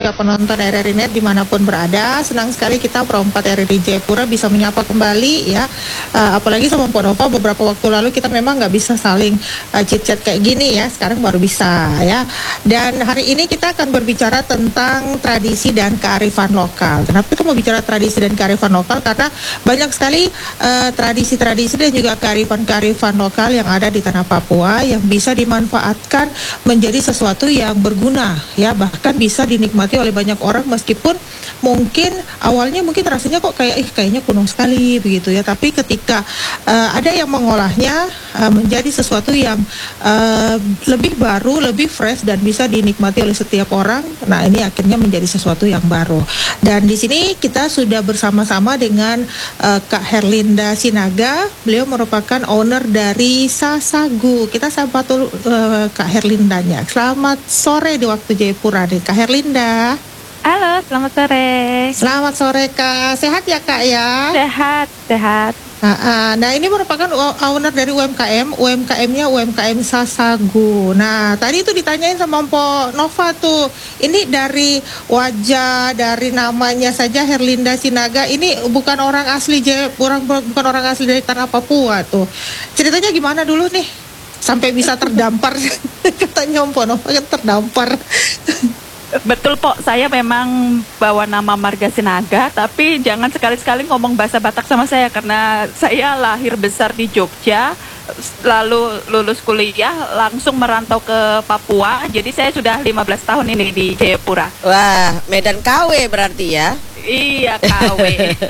juga penonton RRI Net dimanapun berada. Senang sekali kita Pro4 RRI Jayapura bisa menyapa kembali ya. Apalagi sama Mpok Nova, beberapa waktu lalu kita memang nggak bisa saling chit-chat kayak gini ya. Sekarang baru bisa ya. Dan hari ini kita akan berbicara tentang tradisi dan kearifan lokal. Kenapa kita mau bicara tradisi dan kearifan lokal? Karena banyak sekali tradisi-tradisi dan juga kearifan-kearifan lokal yang ada di tanah Papua yang bisa dimanfaatkan menjadi sesuatu yang berguna ya, bahkan bisa dinikmati oleh banyak orang meskipun mungkin awalnya mungkin rasanya kok kayaknya kuno sekali begitu ya, tapi ketika ada yang mengolahnya menjadi sesuatu yang lebih baru, lebih fresh dan bisa dinikmati oleh setiap orang. Nah, ini akhirnya menjadi sesuatu yang baru. Dan di sini kita sudah bersama-sama dengan Kak Herlinda Sinaga. Beliau merupakan owner dari Sasagu. Kita sapa dulu Kak Herlindanya. Selamat sore di waktu Jayapura nih, Kak Herlinda. Halo, selamat sore. Selamat sore Kak. Sehat ya Kak ya? Sehat. Nah, ini merupakan owner dari UMKM. UMKM-nya UMKM Sasagu. Nah, tadi itu ditanyain sama Mpok Nova tuh. Ini dari wajah, dari namanya saja Herlinda Sinaga. Ini bukan orang asli Jayapura, bukan orang asli dari tanah Papua tuh. Ceritanya gimana dulu nih? Sampai bisa terdampar. Katanya Mpok Nova kan terdampar. Betul, Pok. Saya memang bawa nama marga Sinaga, tapi jangan sekali-sekali ngomong bahasa Batak sama saya karena saya lahir besar di Jogja, lalu lulus kuliah langsung merantau ke Papua. Jadi saya sudah 15 tahun ini di Jayapura. Wah, Medan KW berarti ya? Iya, KW.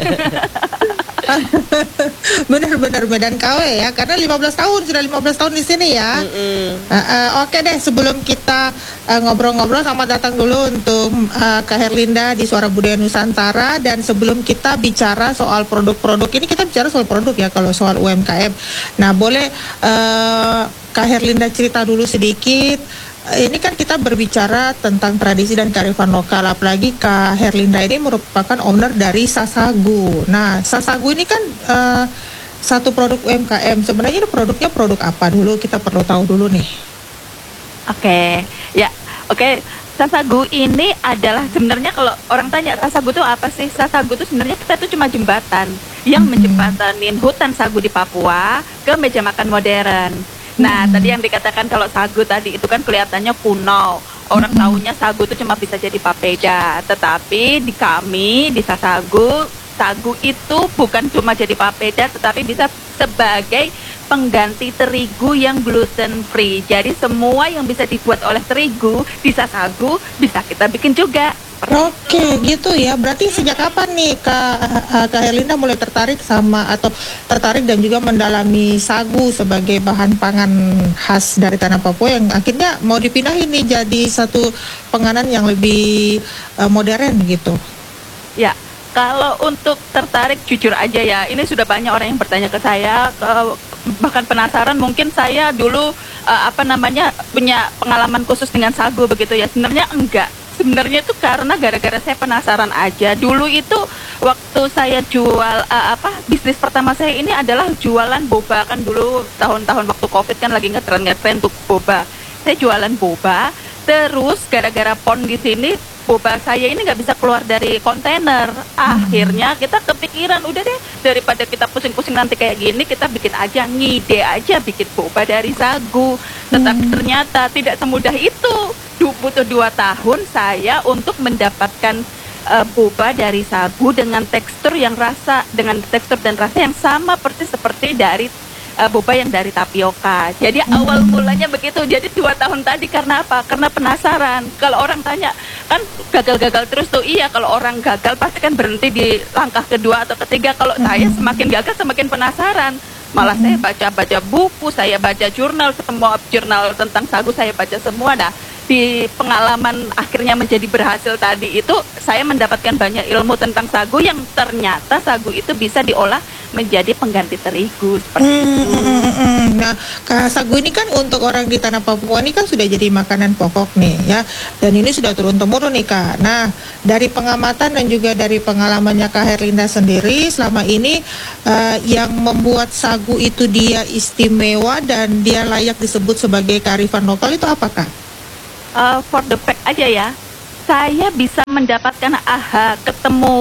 Benar-benar Medan KW ya, karena 15 tahun di sini ya. Oke deh, sebelum kita ngobrol-ngobrol, selamat datang dulu untuk Kak Herlinda di Suara Budaya Nusantara. Dan sebelum kita bicara soal produk-produk ini, kita bicara soal produk ya, kalau soal UMKM. Nah, boleh Kak Herlinda cerita dulu sedikit. Ini kan kita berbicara tentang tradisi dan kearifan lokal, apalagi Kak Herlinda ini merupakan owner dari Sasagu. Nah, Sasagu ini kan satu produk UMKM. Sebenarnya ini produknya produk apa dulu? Kita perlu tahu dulu nih. Oke. Sasagu ini adalah, sebenarnya kalau orang tanya Sasagu itu apa sih? Sasagu itu sebenarnya kita itu cuma jembatan yang menjembatanin hutan sagu di Papua ke meja makan modern. Nah, tadi yang dikatakan kalau sagu tadi itu kan kelihatannya kuno. Orang tahunya sagu itu cuma bisa jadi papeda. Tetapi di kami, di Sasagu, sagu itu bukan cuma jadi papeda, tetapi bisa sebagai pengganti terigu yang gluten free. Jadi semua yang bisa dibuat oleh terigu di Sasagu bisa kita bikin juga. Oke, gitu ya. Berarti sejak kapan nih Kak Herlinda mulai tertarik dan juga mendalami sagu sebagai bahan pangan khas dari tanah Papua yang akhirnya mau dipindahin nih jadi satu penganan yang lebih modern gitu? Ya, kalau untuk tertarik jujur aja ya, ini sudah banyak orang yang bertanya ke saya, bahkan penasaran. Mungkin saya dulu punya pengalaman khusus dengan sagu begitu ya. Sebenarnya enggak. Sebenarnya itu karena gara-gara saya penasaran aja. Dulu itu waktu saya jual bisnis pertama saya ini adalah jualan boba. Kan dulu tahun-tahun waktu Covid kan lagi ngetren untuk boba. Saya jualan boba, terus gara-gara pon di sini boba saya ini nggak bisa keluar dari kontainer. Akhirnya kita kepikiran, udah deh, daripada kita pusing-pusing nanti kayak gini, kita bikin aja, ngide aja bikin boba dari sagu. Tetapi ternyata tidak semudah itu. Butuh 2 tahun saya untuk mendapatkan boba dari sagu dengan tekstur dan rasa yang sama persis seperti dari boba yang dari tapioka. Jadi awal mulanya begitu. Jadi 2 tahun tadi karena apa? Karena penasaran. Kalau orang tanya, kan gagal-gagal terus tuh. Iya, kalau orang gagal pasti kan berhenti di langkah kedua atau ketiga. Kalau saya semakin gagal semakin penasaran. Malah saya baca buku, saya baca jurnal, semua jurnal tentang sagu saya baca semua. Nah, di pengalaman akhirnya menjadi berhasil tadi itu, saya mendapatkan banyak ilmu tentang sagu yang ternyata sagu itu bisa diolah menjadi pengganti terigu seperti itu. Nah, sagu ini kan untuk orang di tanah Papua ini kan sudah jadi makanan pokok nih ya, dan ini sudah turun temurun nih Kak. Nah, dari pengamatan dan juga dari pengalamannya Kak Herlinda sendiri selama ini, yang membuat sagu itu dia istimewa dan dia layak disebut sebagai kearifan lokal itu apa Kak? For the fact aja ya, saya bisa mendapatkan ketemu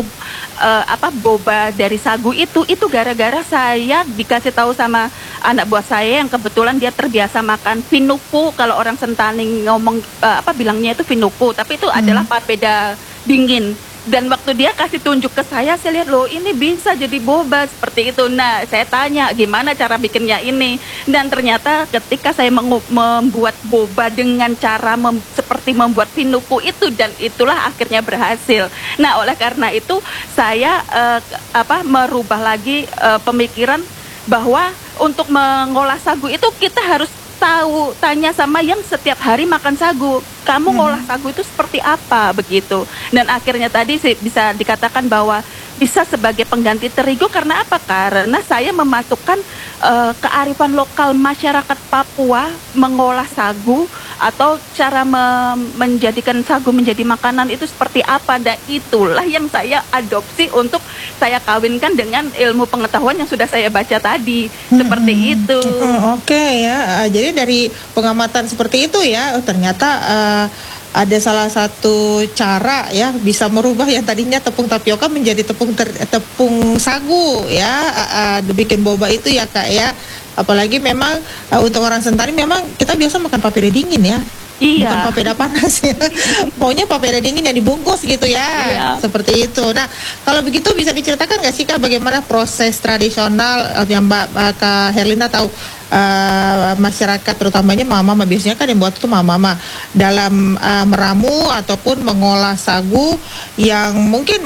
boba dari sagu itu gara-gara saya dikasih tahu sama anak buah saya yang kebetulan dia terbiasa makan finuku. Kalau orang Sentani ngomong bilangnya itu finuku, tapi itu adalah papeda dingin. Dan waktu dia kasih tunjuk ke saya lihat loh ini bisa jadi boba seperti itu. Nah saya tanya gimana cara bikinnya ini. Dan ternyata ketika saya membuat boba dengan cara seperti membuat finuku itu, dan itulah akhirnya berhasil. Nah oleh karena itu saya merubah lagi pemikiran bahwa untuk mengolah sagu itu kita harus tanya sama yang setiap hari makan sagu, kamu ngolah sagu itu seperti apa begitu. Dan akhirnya tadi bisa dikatakan bahwa bisa sebagai pengganti terigu. Karena apa? Karena saya memasukkan kearifan lokal masyarakat Papua mengolah sagu, atau cara menjadikan sagu menjadi makanan itu seperti apa. Dan itulah yang saya adopsi untuk saya kawinkan dengan ilmu pengetahuan yang sudah saya baca tadi. Seperti itu. Oke ya, jadi dari pengamatan seperti itu ya, ternyata ada salah satu cara ya bisa merubah yang tadinya tepung tapioka menjadi tepung sagu ya, bikin boba itu ya Kak ya. Apalagi memang untuk orang Sentani memang kita biasa makan papeda dingin ya. Iya. Bukan papeda panas ya. Maunya papeda dingin yang dibungkus gitu ya. Iya. Seperti itu. Nah, kalau begitu bisa diceritakan nggak sih Kak bagaimana proses tradisional yang Kak Herlinda tahu, masyarakat terutamanya mama-mama biasanya kan yang buat itu mama-mama dalam meramu ataupun mengolah sagu yang mungkin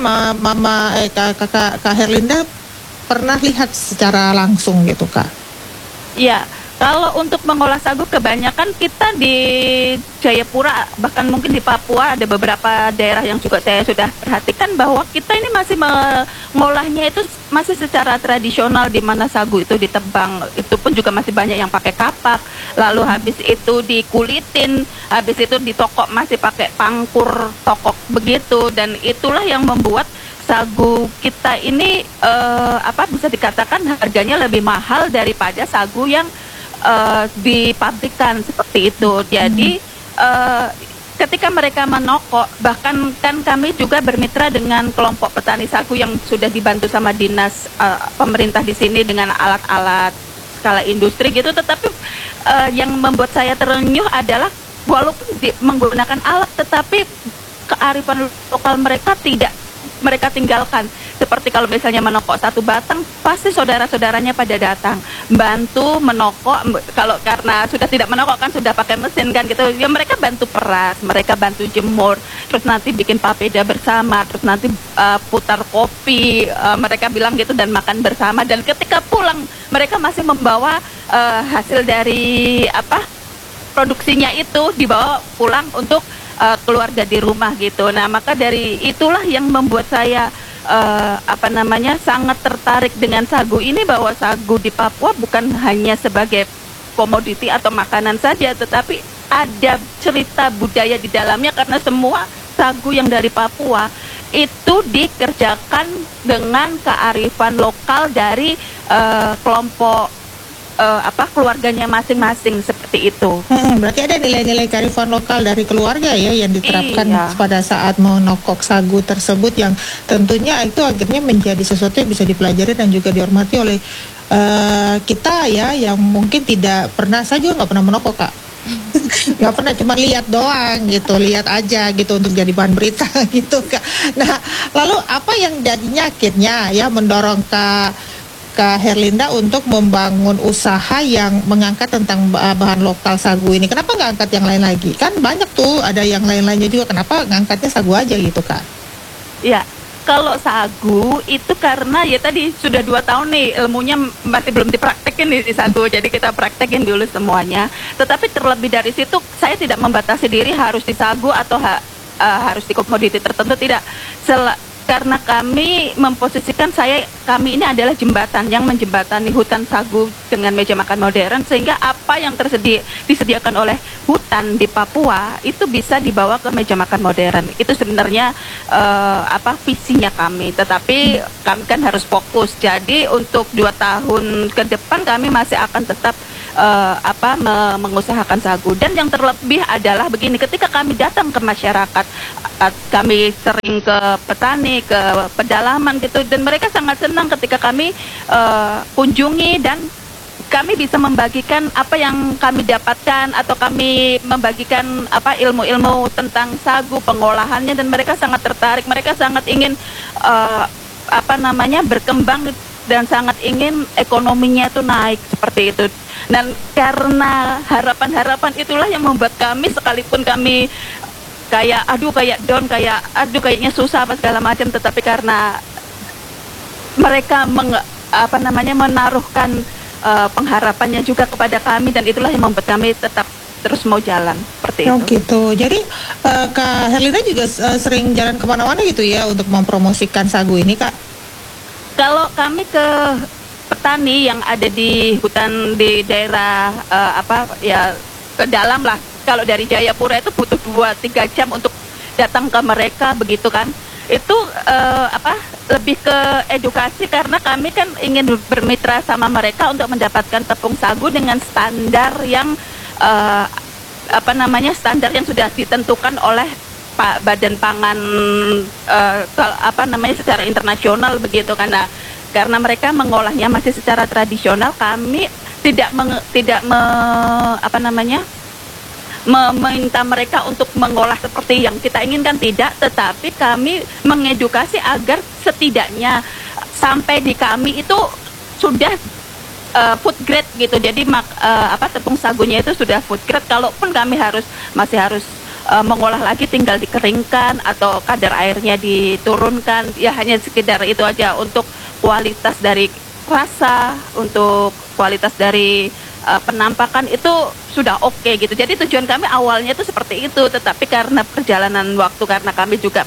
Kak Herlinda pernah lihat secara langsung gitu Kak. Iya, kalau untuk mengolah sagu kebanyakan kita di Jayapura, bahkan mungkin di Papua ada beberapa daerah yang juga saya sudah perhatikan bahwa kita ini masih mengolahnya itu masih secara tradisional, di mana sagu itu ditebang, itu pun juga masih banyak yang pakai kapak, lalu habis itu dikulitin, habis itu ditokok masih pakai pangkur tokok begitu. Dan itulah yang membuat sagu kita ini bisa dikatakan harganya lebih mahal daripada sagu yang dipabrikan seperti itu. Jadi ketika mereka menokok, bahkan kan kami juga bermitra dengan kelompok petani sagu yang sudah dibantu sama dinas pemerintah di sini dengan alat-alat skala industri gitu. Tetapi yang membuat saya terenyuh adalah walaupun menggunakan alat, tetapi kearifan lokal mereka tidak mereka tinggalkan. Seperti kalau misalnya menokok satu batang, pasti saudara-saudaranya pada datang bantu menokok. Kalau karena sudah tidak menokok kan sudah pakai mesin kan gitu ya, mereka bantu peras, mereka bantu jemur, terus nanti bikin papeda bersama, terus nanti putar kopi, mereka bilang gitu, dan makan bersama. Dan ketika pulang mereka masih membawa hasil dari produksinya itu dibawa pulang untuk keluarga di rumah gitu. Nah, maka dari itulah yang membuat saya sangat tertarik dengan sagu ini, bahwa sagu di Papua bukan hanya sebagai komoditi atau makanan saja, tetapi ada cerita budaya di dalamnya, karena semua sagu yang dari Papua itu dikerjakan dengan kearifan lokal dari kelompok keluarganya masing-masing, seperti itu. Berarti ada nilai-nilai kearifan lokal dari keluarga ya yang diterapkan pada saat menokok sagu tersebut, yang tentunya itu akhirnya menjadi sesuatu yang bisa dipelajari dan juga dihormati oleh kita ya, yang mungkin tidak pernah, saya juga nggak pernah menokok Kak. Nggak pernah, cuma lihat doang gitu, lihat aja gitu untuk jadi bahan berita gitu Kak. Nah, lalu apa yang jadinya akhirnya ya mendorong Kak Herlinda untuk membangun usaha yang mengangkat tentang bahan lokal sagu ini? Kenapa nggak angkat yang lain lagi? Kan banyak tuh, ada yang lain-lainnya juga. Kenapa ngangkatnya sagu aja gitu Kak? Ya, kalau sagu itu karena ya tadi sudah 2 tahun nih ilmunya masih belum dipraktekin di sagu, jadi kita praktekin dulu semuanya. Tetapi terlebih dari situ saya tidak membatasi diri harus di sagu atau harus di komoditi tertentu, tidak. Karena kami memposisikan kami ini adalah jembatan yang menjembatani hutan sagu dengan meja makan modern, sehingga apa yang disediakan oleh hutan di Papua itu bisa dibawa ke meja makan modern. Itu sebenarnya visinya kami. Tetapi kami kan harus fokus. Jadi untuk 2 tahun ke depan kami masih akan tetap mengusahakan sagu. Dan yang terlebih adalah begini, ketika kami datang ke masyarakat, kami sering ke petani, ke pedalaman gitu, dan mereka sangat senang ketika kami kunjungi dan kami bisa membagikan apa yang kami dapatkan atau kami membagikan ilmu-ilmu tentang sagu, pengolahannya, dan mereka sangat tertarik, mereka sangat ingin berkembang dan sangat ingin ekonominya itu naik seperti itu. Dan karena harapan-harapan itulah yang membuat kami, sekalipun kami kayak down, kayaknya susah apa segala macam, tetapi karena mereka menaruhkan pengharapannya juga kepada kami, dan itulah yang membuat kami tetap terus mau jalan seperti itu. Gitu. Jadi Kak Herlinda juga sering jalan kemana-mana gitu ya untuk mempromosikan sagu ini, Kak? Kalau kami ke petani yang ada di hutan di daerah ke dalam lah. Kalau dari Jayapura itu butuh 2-3 jam untuk datang ke mereka begitu kan. Itu lebih ke edukasi, karena kami kan ingin bermitra sama mereka untuk mendapatkan tepung sagu dengan standar yang standar yang sudah ditentukan oleh Badan Pangan secara internasional begitu. Karena mereka mengolahnya masih secara tradisional, kami tidak meminta mereka untuk mengolah seperti yang kita inginkan, tidak, tetapi kami mengedukasi agar setidaknya sampai di kami itu sudah food grade gitu. Jadi tepung sagunya itu sudah food grade, kalaupun kami masih harus mengolah lagi, tinggal dikeringkan atau kadar airnya diturunkan, ya hanya sekedar itu aja. Untuk kualitas dari rasa, untuk kualitas dari penampakan itu sudah oke gitu. Jadi tujuan kami awalnya itu seperti itu, tetapi karena perjalanan waktu, karena kami juga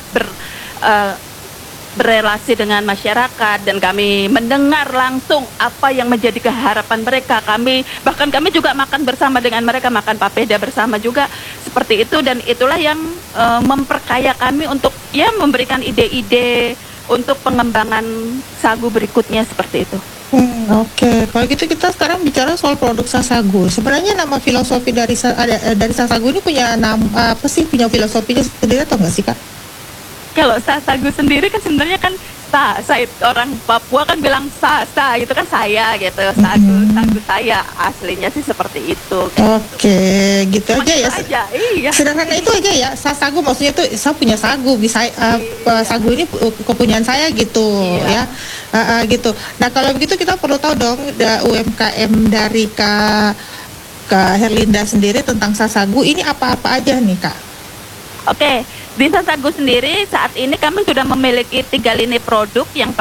berrelasi dengan masyarakat dan kami mendengar langsung apa yang menjadi keharapan mereka, kami juga makan bersama dengan mereka, makan papeda bersama juga seperti itu. Dan itulah yang memperkaya kami untuk memberikan ide-ide untuk pengembangan sagu berikutnya seperti itu. Oke. Kalau gitu kita sekarang bicara soal produk sasagu. Sebenarnya nama filosofi dari sasagu ini punya nama apa sih? Punya filosofinya sendiri atau enggak sih, Kak? Kalau sasagu sendiri kan sebenarnya kan orang Papua kan bilang gitu kan, saya gitu, sagu saya, aslinya sih seperti itu. Oke, gitu aja ya. Iya. Sederhana itu aja ya. Sasagu maksudnya itu saya punya sagu, bisa sagu ini kepunyaan saya gitu. Iya. Ya. Gitu. Nah, kalau begitu kita perlu tahu dong UMKM dari Kak Herlinda sendiri tentang sasagu ini apa-apa aja nih, Kak? Oke. Di Sasagu sendiri saat ini kami sudah memiliki 3 lini produk. Yang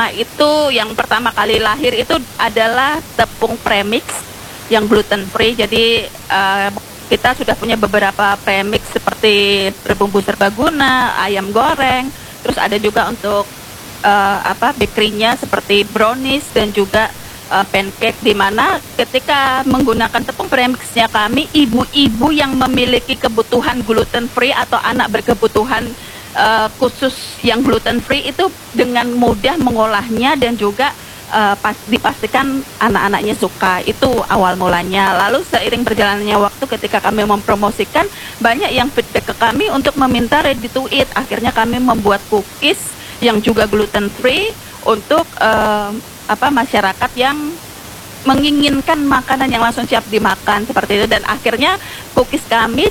pertama kali lahir itu adalah tepung premix yang gluten free. Jadi kita sudah punya beberapa premix seperti berbumbu serbaguna, ayam goreng. Terus ada juga untuk bakery-nya seperti brownies dan juga pancake, di mana ketika menggunakan tepung premixnya kami, ibu-ibu yang memiliki kebutuhan gluten free atau anak berkebutuhan khusus yang gluten free itu dengan mudah mengolahnya dan juga dipastikan anak-anaknya suka. Itu awal mulanya. Lalu seiring berjalannya waktu, ketika kami mempromosikan, banyak yang feedback ke kami untuk meminta ready to eat. Akhirnya kami membuat cookies yang juga gluten free untuk masyarakat yang menginginkan makanan yang langsung siap dimakan seperti itu. Dan akhirnya cookies kami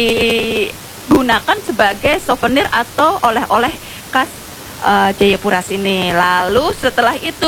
digunakan sebagai souvenir atau oleh-oleh khas Jayapura sini. Lalu setelah itu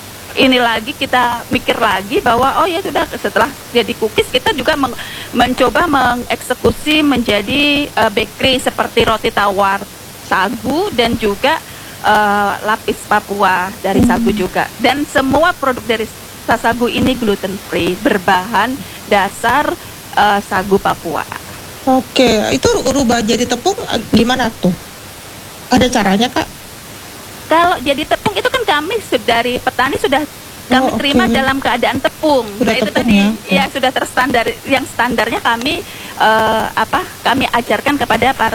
kita mikir lagi bahwa setelah jadi cookies kita juga mencoba mengeksekusi menjadi bakery seperti roti tawar sagu dan juga lapis Papua dari sagu juga. Dan semua produk dari sasagu ini gluten free, berbahan dasar sagu Papua. Oke, itu rubah jadi tepung gimana tuh? Ada caranya, Kak? Kalau jadi tepung itu kan kami dari petani sudah kami terima dalam keadaan tepung. Sudah itu tepung, tadi ya? Sudah terstandar. Yang standarnya kami kami ajarkan kepada para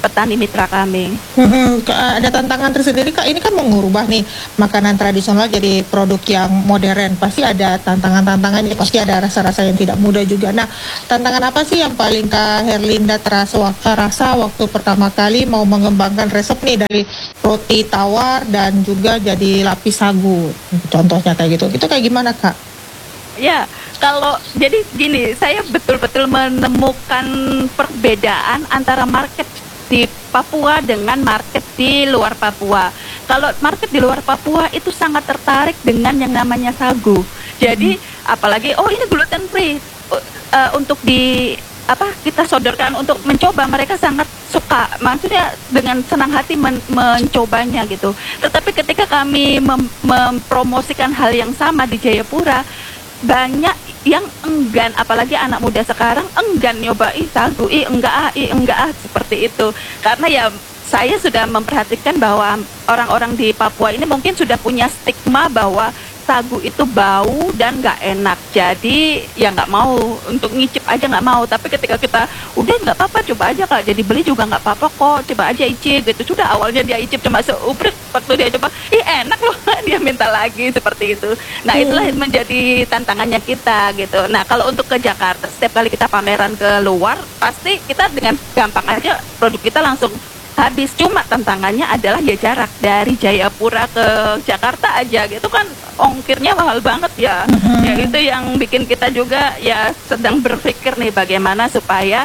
petani mitra kami. Ada tantangan tersendiri Kak, ini kan mengubah nih makanan tradisional jadi produk yang modern, pasti ada tantangan-tantangan, ya pasti ada rasa-rasa yang tidak mudah juga. Nah, tantangan apa sih yang paling Kak Herlinda rasa waktu pertama kali mau mengembangkan resep nih dari roti tawar dan juga jadi lapis sagu, contohnya kayak gitu, itu kayak gimana Kak? Ya, kalau jadi gini, saya betul-betul menemukan perbedaan antara market di Papua dengan market di luar Papua. Kalau market di luar Papua itu sangat tertarik dengan yang namanya sagu. Jadi apalagi ini gluten free untuk kita sodorkan untuk mencoba, mereka sangat suka, maksudnya dengan senang hati mencobanya gitu. Tetapi ketika kami mempromosikan hal yang sama di Jayapura, banyak yang enggan, apalagi anak muda sekarang enggan nyobain sagu, enggak seperti itu. Karena ya saya sudah memperhatikan bahwa orang-orang di Papua ini mungkin sudah punya stigma bahwa sagu itu bau dan nggak enak, jadi ya nggak mau, untuk ngicip aja nggak mau. Tapi ketika kita udah nggak apa-apa, coba aja Kak, jadi beli juga nggak apa-apa kok, coba aja icip gitu. Sudah awalnya dia icip cuma seuprit, waktu dia coba enak loh, dia minta lagi seperti itu. Nah itulah menjadi tantangannya kita gitu. Nah kalau untuk ke Jakarta, setiap kali kita pameran ke luar, pasti kita dengan gampang aja produk kita langsung habis. Cuma tantangannya adalah ya jarak dari Jayapura ke Jakarta aja gitu kan, ongkirnya mahal banget ya. Ya itu yang bikin kita juga ya sedang berpikir nih bagaimana supaya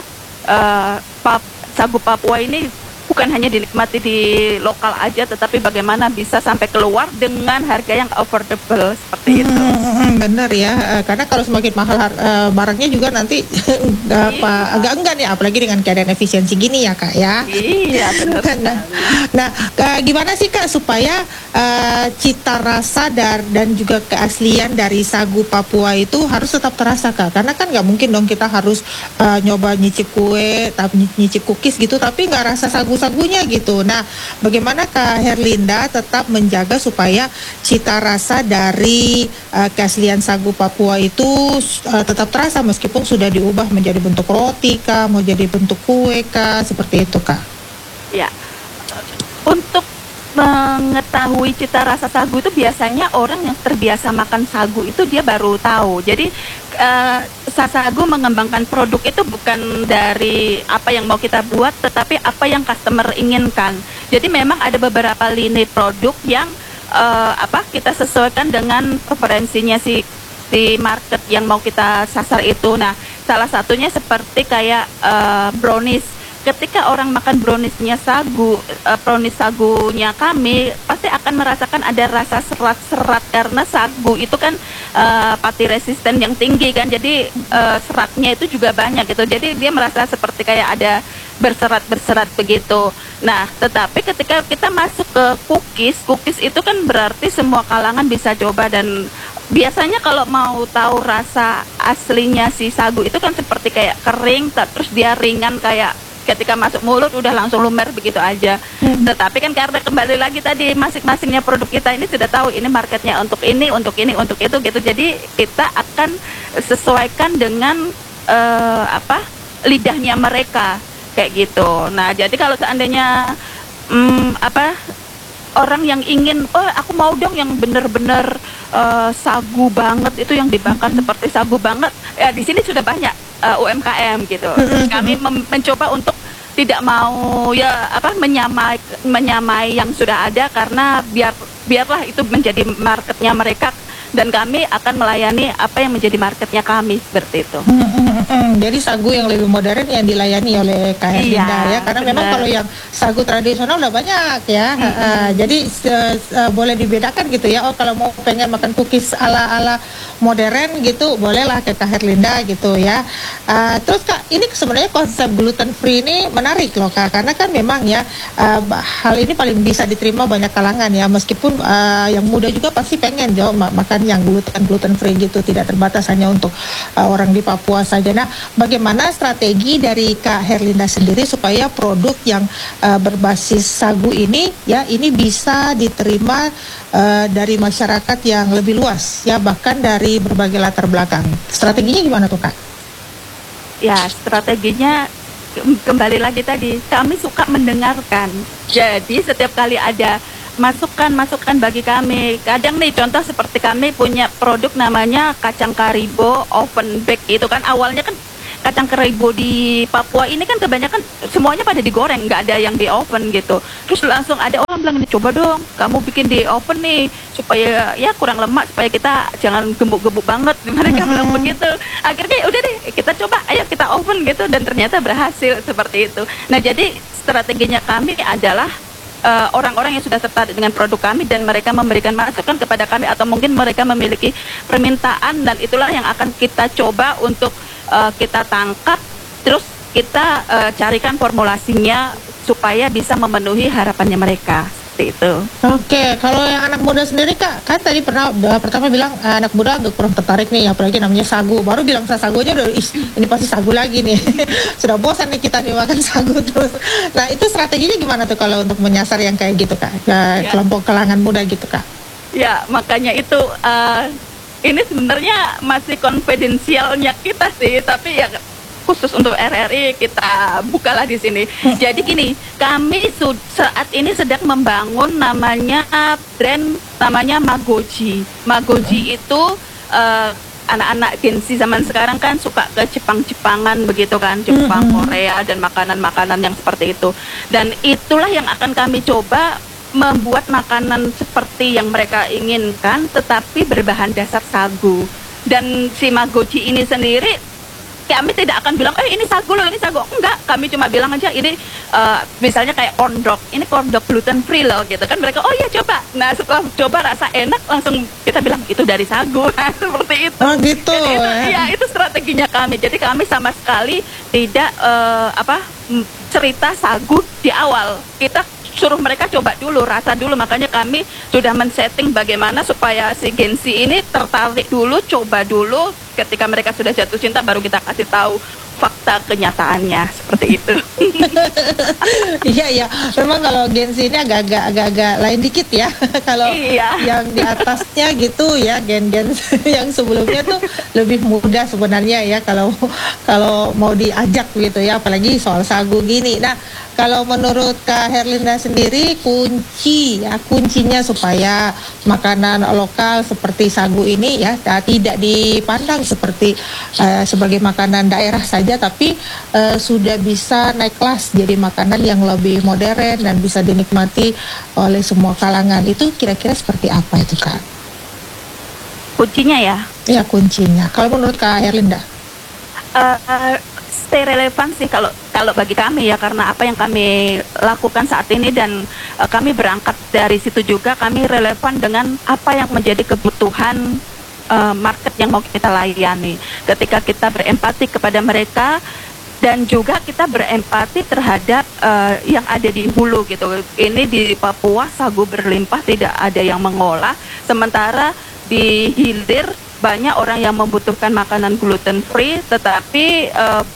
sagu Papua ini bukan hanya dinikmati di lokal aja, tetapi bagaimana bisa sampai keluar dengan harga yang affordable seperti itu. Bener ya, karena kalau semakin mahal barangnya juga nanti agak enggan ya, apalagi dengan keadaan efisiensi gini ya Kak ya. Iya benar. Nah, gimana sih Kak supaya cita rasa dan juga keaslian dari sagu Papua itu harus tetap terasa Kak? Karena kan nggak mungkin dong kita harus nyoba nyicip kue, nyicip cookies gitu, tapi nggak rasa sagunya gitu. Nah, bagaimana Kak Herlinda tetap menjaga supaya cita rasa dari keaslian sagu Papua itu tetap terasa meskipun sudah diubah menjadi bentuk roti Kak, mau jadi bentuk kue Kak, seperti itu Kak? Ya, untuk mengetahui cita rasa sagu itu biasanya orang yang terbiasa makan sagu itu dia baru tahu. Jadi sagu mengembangkan produk itu bukan dari apa yang mau kita buat, tetapi apa yang customer inginkan. Jadi memang ada beberapa lini produk yang kita sesuaikan dengan preferensinya si market yang mau kita sasar itu. Nah, salah satunya seperti kayak brownies. Ketika orang makan browniesnya brownies sagunya kami, pasti akan merasakan ada rasa serat-serat karena sagu itu kan pati resisten yang tinggi kan, jadi seratnya itu juga banyak gitu. Jadi dia merasa seperti kayak ada berserat-berserat begitu. Nah, tetapi ketika kita masuk ke cookies itu kan berarti semua kalangan bisa coba. Dan biasanya kalau mau tahu rasa aslinya si sagu itu kan seperti kayak kering, terus dia ringan, kayak ketika masuk mulut udah langsung lumer begitu aja. Tetapi kan karena kembali lagi tadi masing-masingnya produk kita ini sudah tahu ini marketnya untuk ini, untuk itu gitu. Jadi kita akan sesuaikan dengan lidahnya mereka kayak gitu. Nah, jadi kalau seandainya orang yang ingin, aku mau dong yang benar-benar sagu banget, itu yang dibakar seperti sagu banget. Ya di sini sudah banyak UMKM gitu. Kami mencoba untuk tidak mau menyamai yang sudah ada, karena biarlah itu menjadi marketnya mereka, dan kami akan melayani apa yang menjadi marketnya kami seperti itu. Jadi sagu yang lebih modern yang dilayani oleh Kak Herlinda ya, karena memang kalau yang sagu tradisional udah banyak ya. Jadi boleh dibedakan gitu ya. Kalau mau pengen makan cookies ala modern gitu, bolehlah ke Kak Herlinda gitu ya. Terus Kak, ini sebenarnya konsep gluten free ini menarik loh Kak, karena kan memang ya hal ini paling bisa diterima banyak kalangan ya, meskipun yang muda juga pasti pengen makan yang gluten free gitu, tidak terbatas hanya untuk orang di Papua saja. Nah, bagaimana strategi dari Kak Herlinda sendiri supaya produk yang berbasis sagu ini ya ini bisa diterima dari masyarakat yang lebih luas ya, bahkan dari berbagai latar belakang. Strateginya gimana tuh Kak? Ya, strateginya kembali lagi tadi, kami suka mendengarkan. Jadi setiap kali ada masukan-masukan bagi kami. Kadang nih contoh seperti kami punya produk namanya kacang karibo oven bake, itu kan awalnya kan kacang karibo di Papua ini kan kebanyakan semuanya pada digoreng, nggak ada yang di oven gitu. Terus langsung ada orang bilang, ini coba dong kamu bikin di oven nih supaya ya kurang lemak, supaya kita jangan gembuk-gembuk banget. Mereka bilang begitu. Akhirnya udah deh kita coba, ayo kita oven gitu, dan ternyata berhasil seperti itu. Nah jadi strateginya kami adalah orang-orang yang sudah tertarik dengan produk kami dan mereka memberikan masukan kepada kami, atau mungkin mereka memiliki permintaan, dan itulah yang akan kita coba untuk kita tangkap, terus kita carikan formulasinya supaya bisa memenuhi harapannya mereka, seperti itu. Oke, kalau yang anak muda sendiri Kak, kan tadi pertama bilang anak muda agak kurang tertarik nih, apalagi namanya sagu. Baru bilang sagu aja udah, ini pasti sagu lagi nih. Sudah bosan nih kita nih makan sagu terus. Nah itu strateginya gimana tuh kalau untuk menyasar yang kayak gitu Kak, kelompok kalangan muda gitu Kak? Ya makanya itu ini sebenarnya masih konfidensialnya kita sih, tapi ya khusus untuk RRI kita bukalah di sini. Jadi gini, kami saat ini sedang membangun namanya brand namanya Magoji. Magoji itu anak-anak Gen Z zaman sekarang kan suka ke Jepang-Jepangan begitu kan, Jepang, Korea, dan makanan-makanan yang seperti itu. Dan itulah yang akan kami coba membuat makanan seperti yang mereka inginkan, tetapi berbahan dasar sagu. Dan si Magoji ini sendiri, kami tidak akan bilang, ini sagu loh, ini sagu. Enggak, kami cuma bilang aja, ini misalnya kayak corn dog, ini corn dog gluten free loh, gitu kan. Mereka, oh iya coba. Nah setelah coba rasa enak, langsung kita bilang, itu dari sagu. Nah, seperti itu. Oh gitu. Itu strateginya kami. Jadi kami sama sekali tidak cerita sagu di awal. Kita suruh mereka coba dulu, rasa dulu. Makanya kami sudah men-setting bagaimana supaya si Gen Z ini tertarik dulu, coba dulu. Ketika mereka sudah jatuh cinta, baru kita kasih tahu fakta kenyataannya, seperti itu. Iya, memang kalau Gen Z ini agak-agak lain dikit ya. Kalau yang di atasnya gitu ya, gen-gen yang sebelumnya tuh lebih mudah sebenarnya ya, kalau mau diajak gitu ya, apalagi soal sagu gini. Nah, kalau menurut Kak Herlinda sendiri, kuncinya supaya makanan lokal seperti sagu ini ya tidak dipandang seperti sebagai makanan daerah saja, tapi sudah bisa naik kelas jadi makanan yang lebih modern dan bisa dinikmati oleh semua kalangan. Itu kira-kira seperti apa itu Kak? Kuncinya ya? Ya kuncinya. Kalau menurut Kak Herlinda? Stay relevan sih kalau bagi kami ya, karena apa yang kami lakukan saat ini, dan kami berangkat dari situ juga. Kami relevan dengan apa yang menjadi kebutuhan market yang mau kita layani. Ketika kita berempati kepada mereka, dan juga kita berempati terhadap yang ada di hulu gitu. Ini di Papua sagu berlimpah, tidak ada yang mengolah, sementara di hilir banyak orang yang membutuhkan makanan gluten free, tetapi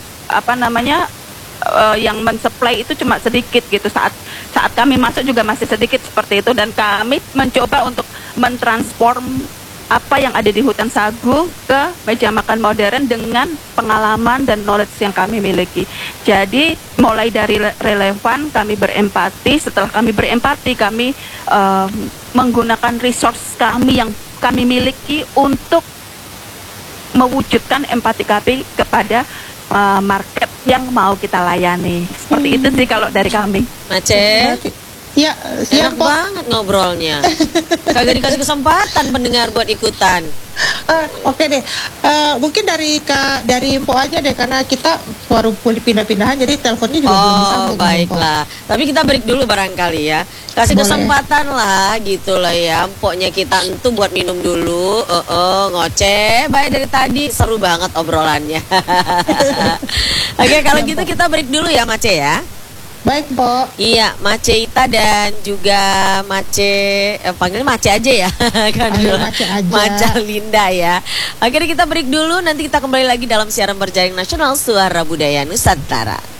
yang mensuplai itu cuma sedikit gitu. Saat kami masuk juga masih sedikit seperti itu, dan kami mencoba untuk mentransform apa yang ada di hutan sagu ke meja makan modern dengan pengalaman dan knowledge yang kami miliki. Jadi mulai dari relevan, kami berempati. Setelah kami berempati, kami menggunakan resource kami yang kami miliki untuk mewujudkan empati kami kepada market yang mau kita layani. Seperti itu sih kalau dari kami. Mace, ya, enak banget ngobrolnya. Kagak dikasih kesempatan pendengar buat ikutan. Oke deh, mungkin dari info aja deh, karena kita baru pindah-pindahan, jadi teleponnya juga belum bisa. Oh baiklah, tapi kita break dulu barangkali ya. Kasih Boleh. kesempatan lah gitu lah ya. Pokoknya kita itu buat minum dulu. Ngoceh, baik dari tadi seru banget obrolannya. Oke, kalau gitu kita break dulu ya Mace ya. Baik, Pok. Iya, Mace Ita dan juga Mace, panggilnya Mace aja ya. Kan Panggil Mace aja. Mace Linda ya. Akhirnya kita break dulu, nanti kita kembali lagi dalam siaran berjaring nasional Suara Budaya Nusantara.